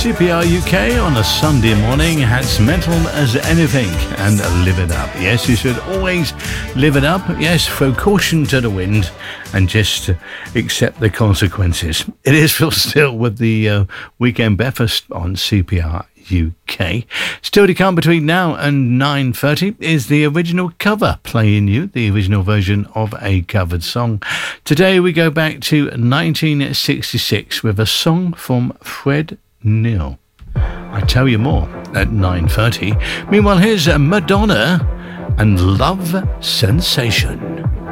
CPR UK on a Sunday morning has mental as anything and live it up. Yes, you should always live it up. Yes, throw caution to the wind and just accept the consequences. It is Phil Still with the Weekend Breakfast on CPR UK. Still to come between now and 9:30 is the original cover, playing you the original version of a covered song. Today we go back to 1966 with a song from Fred Neil. I tell you more at 9:30. Meanwhile, here's Madonna and Love Sensation.